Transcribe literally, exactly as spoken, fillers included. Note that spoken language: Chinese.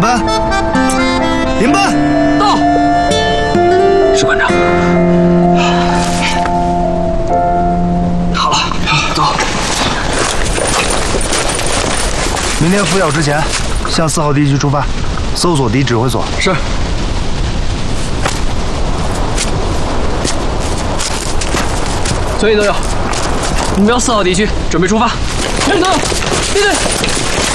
班，领班到。是班长。好了，走。 明天拂晓之前，向四号地区出发，搜索敌指挥所。 是。所有都有，目标四号地区，准备出发。全体都有，立队。